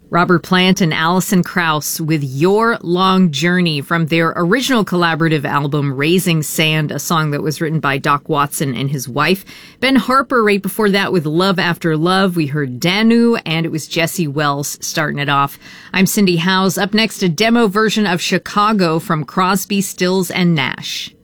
Robert Plant and Alison Krauss with Your Long Journey from their original collaborative album Raising Sand, a song that was written by Doc Watson and his wife. Ben Harper right before that with Love After Love. We heard Danu, and it was Jesse Wells starting it off. I'm Cindy Howes. Up next, a demo version of Chicago from Crosby, Stills, and Nash.